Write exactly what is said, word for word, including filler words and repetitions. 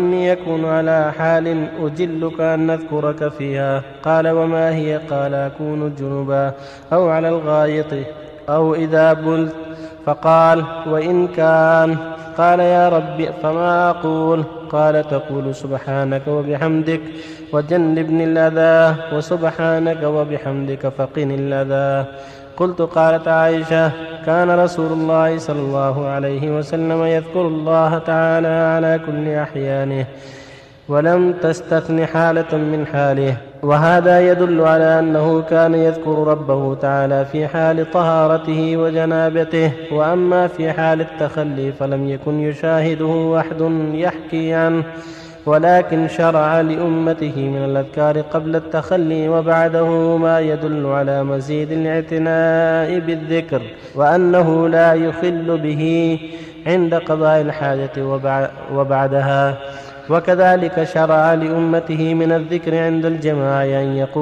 وإني يكون على حال أجلك أن نذكرك فيها. قال وما هي؟ قال أكون جنبا أو على الغائط أو إذا بلت. فقال وإن كان؟ قال يا رب فما أقول؟ قال تقول سبحانك وبحمدك وجنبني الأذى وسبحانك وبحمدك فقني الأذى. قلت قالت عائشة كان رسول الله صلى الله عليه وسلم يذكر الله تعالى على كل أحيانه ولم تستثن حالة من حاله، وهذا يدل على أنه كان يذكر ربه تعالى في حال طهارته وجنابته، وأما في حال التخلي فلم يكن يشاهده أحد يحكي عنه، ولكن شرع لأمته من الأذكار قبل التخلي وبعده ما يدل على مزيد الاعتناء بالذكر، وأنه لا يخل به عند قضاء الحاجة وبعدها. وكذلك شرع لأمته من الذكر عند الجماع أن يقول